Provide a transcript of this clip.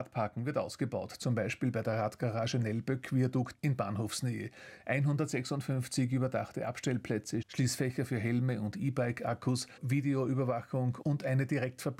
Radparken wird ausgebaut, zum Beispiel bei der Radgarage Nelböck-Viadukt in Bahnhofsnähe. 156 überdachte Abstellplätze, Schließfächer für Helme und E-Bike-Akkus, Videoüberwachung und eine Direktverbindung